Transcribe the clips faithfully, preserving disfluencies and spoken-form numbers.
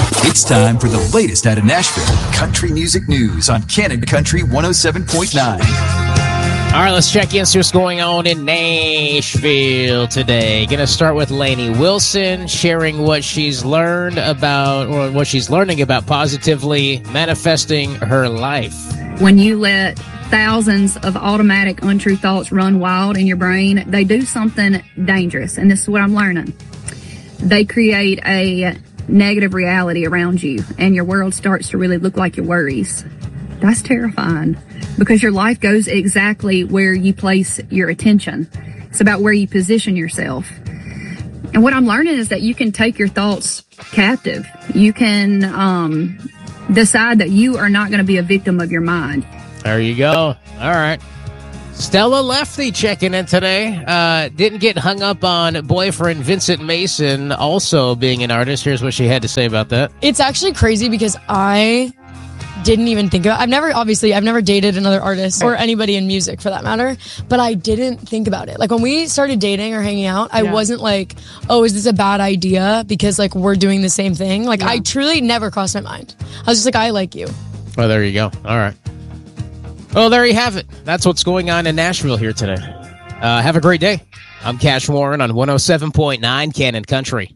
It's time for the latest out of Nashville country music news on Cannon Country one oh seven point nine. All right, let's check in, see what's going on in Nashville today. Going to start with Lainey Wilson sharing what she's learned about, or what she's learning about positively manifesting her life. When you let thousands of automatic untrue thoughts run wild in your brain, they do something dangerous, and this is what I'm learning. They create a negative reality around you, and your world starts to really look like your worries. That's terrifying, because your life goes exactly where you place your attention. It's about where you position yourself. And what I'm learning is that you can take your thoughts captive. You can um, decide that you are not going to be a victim of your mind. There you go. All right. Stella Lefty checking in today. Uh, didn't get hung up on boyfriend Vincent Mason also being an artist. Here's what she had to say about that. It's actually crazy because I didn't even think about it. I've never, obviously, I've never dated another artist or anybody in music for that matter, but I didn't think about it. Like when we started dating or hanging out, I yeah. wasn't like, oh, is this a bad idea? Because like we're doing the same thing. Like yeah. I truly never crossed my mind. I was just like, I like you. Well, there you go. All right. Well, there you have it. That's what's going on in Nashville here today. Uh, have a great day. I'm Cash Warren on one oh seven point nine Cannon Country.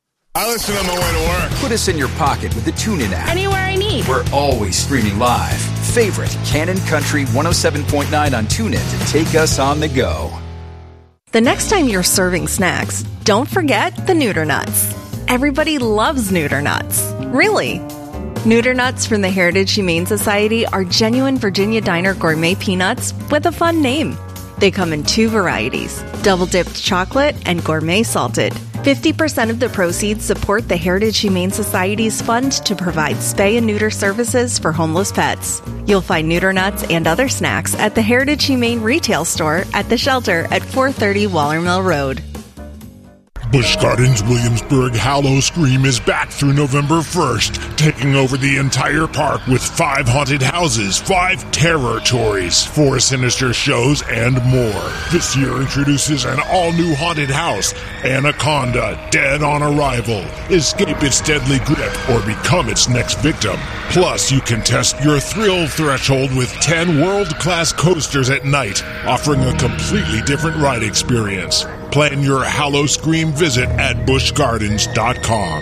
I listen on my way to work. Put us in your pocket with the TuneIn app. Anywhere I need. We're always streaming live. Favorite Cannon Country one oh seven point nine on TuneIn to take us on the go. The next time you're serving snacks, don't forget the Neuter Nuts. Everybody loves Neuter Nuts. Really. Neuter Nuts from the Heritage Humane Society are genuine Virginia Diner gourmet peanuts with a fun name. They come in two varieties, double-dipped chocolate and gourmet salted. fifty percent of the proceeds support the Heritage Humane Society's fund to provide spay and neuter services for homeless pets. You'll find Neuter Nuts and other snacks at the Heritage Humane retail store at the shelter at four thirty Waller Mill Road. Busch Gardens Williamsburg Howl-O-Scream is back through November first, taking over the entire park with five haunted houses, five terror toys, four sinister shows, and more. This year introduces an all-new haunted house, Anaconda, Dead on Arrival. Escape its deadly grip or become its next victim. Plus, you can test your thrill threshold with ten world-class coasters at night, offering a completely different ride experience. Plan your Howl-O-Scream visit at busch gardens dot com.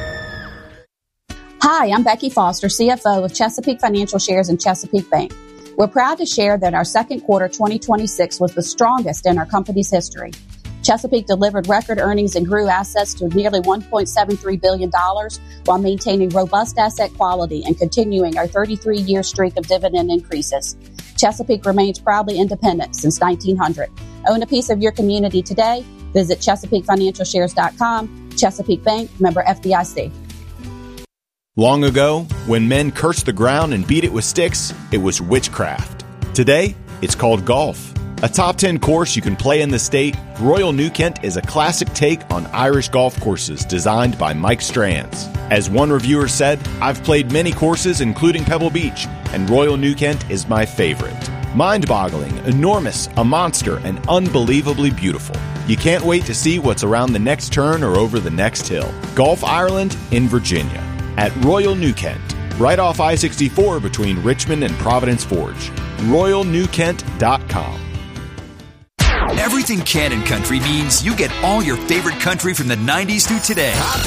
Hi, I'm Becky Foster, C F O of Chesapeake Financial Shares and Chesapeake Bank. We're proud to share that our second quarter twenty twenty-six was the strongest in our company's history. Chesapeake delivered record earnings and grew assets to nearly one point seven three billion dollars while maintaining robust asset quality and continuing our thirty-three year streak of dividend increases. Chesapeake remains proudly independent since nineteen hundred. Own a piece of your community today. Visit chesapeake financial shares dot com. Chesapeake Bank, member F D I C. Long ago, when men cursed the ground and beat it with sticks, it was witchcraft. Today, it's called golf. A top ten course you can play in the state, Royal New Kent is a classic take on Irish golf courses designed by Mike Strands. As one reviewer said, I've played many courses, including Pebble Beach, and Royal New Kent is my favorite. Mind-boggling, enormous, a monster, and unbelievably beautiful. You can't wait to see what's around the next turn or over the next hill. Golf Ireland in Virginia at Royal New Kent, right off I sixty-four between Richmond and Providence Forge. royal new kent dot com. Everything Cannon Country means you get all your favorite country from the nineties through today.